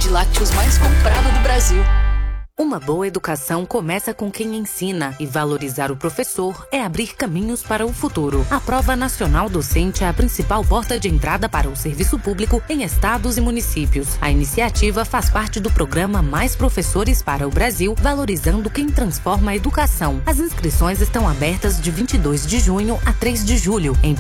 de lácteos mais comprado do Brasil. Uma boa educação começa com quem ensina, e valorizar o professor é abrir caminhos para o futuro. A Prova Nacional Docente é a principal porta de entrada para o serviço público em estados e municípios. A iniciativa faz parte do programa Mais Professores para o Brasil, valorizando quem transforma a educação. As inscrições estão abertas de 22 de junho a 3 de julho em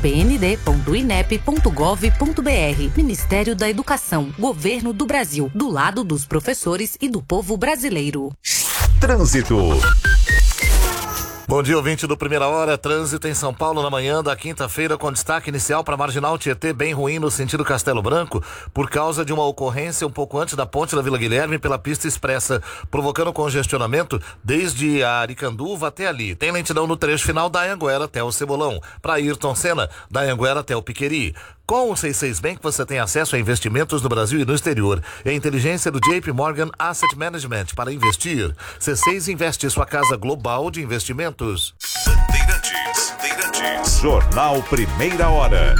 pnd.inep.gov.br. Ministério da Educação, Governo do Brasil, do lado dos professores e do povo brasileiro. Trânsito. Bom dia, ouvinte do Primeira Hora. Trânsito em São Paulo na manhã da quinta-feira, com destaque inicial para a Marginal Tietê, bem ruim no sentido Castelo Branco, por causa de uma ocorrência um pouco antes da ponte da Vila Guilherme pela pista expressa, provocando congestionamento desde a Aricanduva até ali. Tem lentidão no trecho final da Anhanguera até o Cebolão. Para Ayrton Senna, da Anhanguera até o Piqueri. Com o C6 Bank você tem acesso a investimentos no Brasil e no exterior. É a inteligência do JP Morgan Asset Management para investir. C6 investe sua casa global de investimentos. Bandeirantes. Jornal Primeira Hora.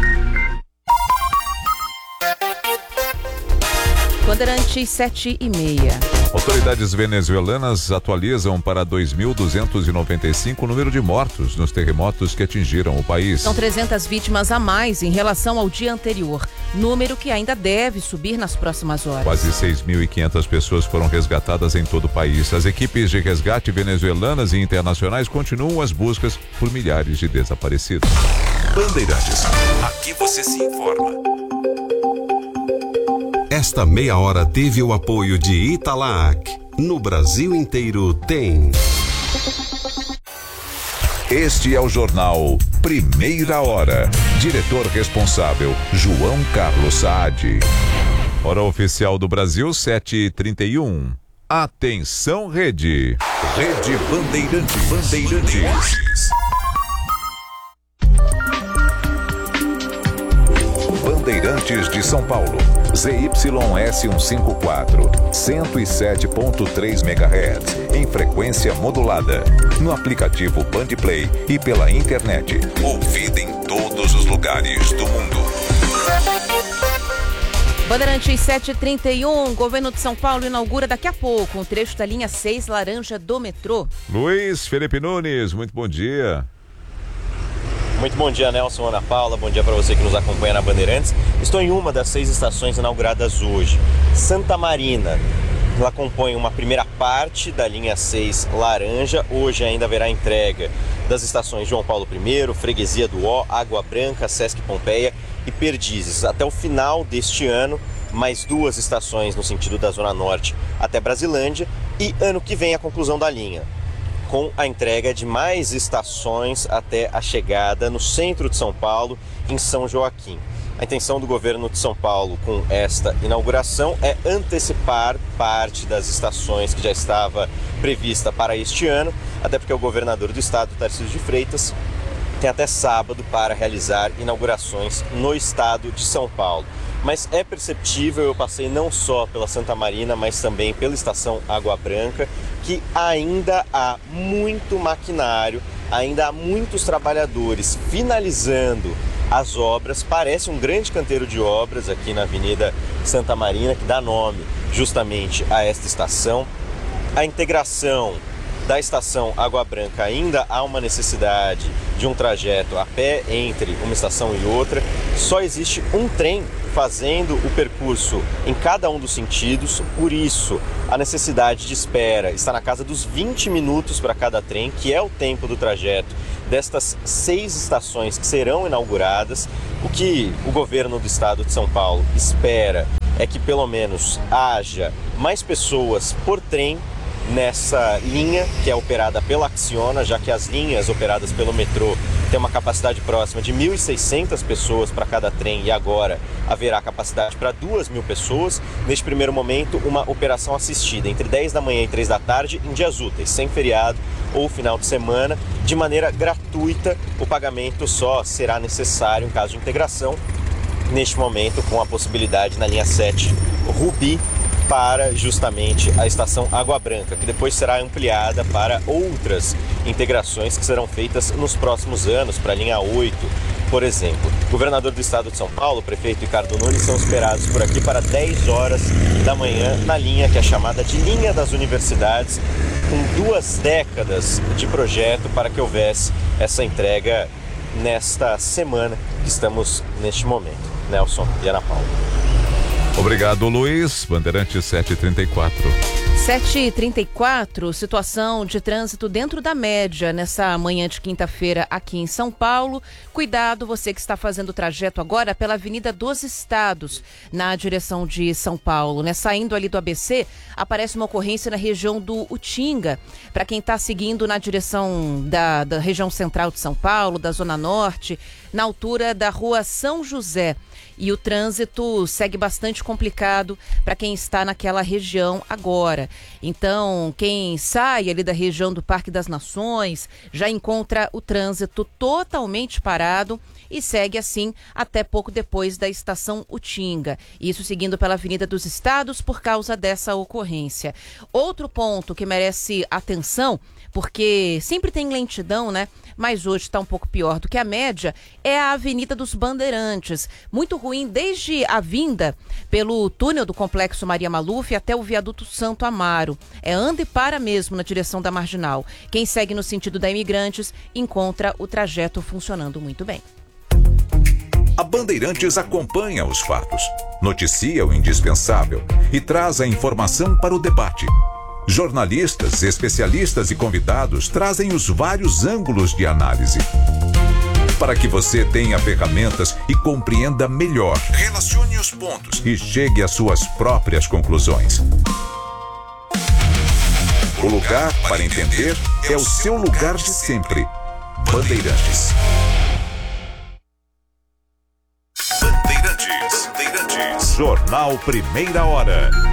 Bandeirantes 7h30. Autoridades venezuelanas atualizam para 2.295 o número de mortos nos terremotos que atingiram o país. São 300 vítimas a mais em relação ao dia anterior, número que ainda deve subir nas próximas horas. Quase 6.500 pessoas foram resgatadas em todo o país. As equipes de resgate venezuelanas e internacionais continuam as buscas por milhares de desaparecidos. Bandeirantes, aqui você se informa. Esta meia hora teve o apoio de Italac. No Brasil inteiro tem. Este é o jornal Primeira Hora. Diretor responsável, João Carlos Saad. Hora oficial do Brasil, 7h31. Atenção, Rede. Rede Bandeirantes. Bandeirantes de São Paulo. ZYS154, 107.3 MHz, em frequência modulada. No aplicativo Bandplay e pela internet. Ouvida em todos os lugares do mundo. Bandeirantes 7h31, Governo de São Paulo inaugura daqui a pouco um trecho da linha 6 laranja do metrô. Luiz Felipe Nunes, muito bom dia. Muito bom dia, Nelson, Ana Paula, bom dia para você que nos acompanha na Bandeirantes. Estou em uma das 6 estações inauguradas hoje. Santa Marina, ela compõe uma primeira parte da linha 6 laranja. Hoje ainda haverá entrega das estações João Paulo I, Freguesia do Ó, Água Branca, Sesc Pompeia e Perdizes. Até o final deste ano, mais 2 estações no sentido da Zona Norte até Brasilândia e ano que vem a conclusão da linha, com a entrega de mais estações até a chegada no centro de São Paulo, em São Joaquim. A intenção do governo de São Paulo com esta inauguração é antecipar parte das estações que já estava prevista para este ano, até porque o governador do estado, Tarcísio de Freitas, tem até sábado para realizar inaugurações no estado de São Paulo. Mas é perceptível, eu passei não só pela Santa Marina, mas também pela estação Água Branca, que ainda há muito maquinário, ainda há muitos trabalhadores finalizando as obras. Parece um grande canteiro de obras aqui na Avenida Santa Marina, que dá nome justamente a esta estação. A integração da estação Água Branca ainda há uma necessidade de um trajeto a pé entre uma estação e outra. Só existe um trem fazendo o percurso em cada um dos sentidos, por isso a necessidade de espera está na casa dos 20 minutos para cada trem, que é o tempo do trajeto destas 6 estações que serão inauguradas. O que o governo do estado de São Paulo espera é que pelo menos haja mais pessoas por trem nessa linha que é operada pela Acciona, já que as linhas operadas pelo metrô têm uma capacidade próxima de 1.600 pessoas para cada trem e agora haverá capacidade para 2.000 pessoas. Neste primeiro momento, uma operação assistida entre 10 da manhã e 3 da tarde em dias úteis, sem feriado ou final de semana, de maneira gratuita. O pagamento só será necessário em caso de integração, neste momento com a possibilidade na linha 7 Rubi, para justamente a estação Água Branca, que depois será ampliada para outras integrações que serão feitas nos próximos anos, para a linha 8 por exemplo. O governador do estado de São Paulo, o prefeito Ricardo Nunes, são esperados por aqui para 10 horas da manhã na linha que é chamada de linha das universidades, com 2 décadas de projeto para que houvesse essa entrega nesta semana que estamos neste momento. Nelson e Ana Paula. Obrigado, Luiz. Bandeirantes 734. 7h34, situação de trânsito dentro da média nessa manhã de quinta-feira aqui em São Paulo. Cuidado, você que está fazendo o trajeto agora pela Avenida dos Estados, na direção de São Paulo, né? Saindo ali do ABC, aparece uma ocorrência na região do Utinga. Para quem está seguindo na direção da região central de São Paulo, da Zona Norte, na altura da Rua São José. E o trânsito segue bastante complicado para quem está naquela região agora. Então, quem sai ali da região do Parque das Nações já encontra o trânsito totalmente parado e segue assim até pouco depois da estação Utinga. Isso seguindo pela Avenida dos Estados por causa dessa ocorrência. Outro ponto que merece atenção, porque sempre tem lentidão, né? Mas hoje está um pouco pior do que a média, é a Avenida dos Bandeirantes. Muito ruim desde a vinda pelo túnel do Complexo Maria Maluf até o viaduto Santo Amaro. É anda e para mesmo na direção da Marginal. Quem segue no sentido da Imigrantes encontra o trajeto funcionando muito bem. A Bandeirantes acompanha os fatos, noticia o indispensável e traz a informação para o debate. Jornalistas, especialistas e convidados trazem os vários ângulos de análise. Para que você tenha ferramentas e compreenda melhor, relacione os pontos e chegue às suas próprias conclusões. O lugar para entender é o seu lugar de sempre. Bandeirantes. Bandeirantes. Jornal Primeira Hora.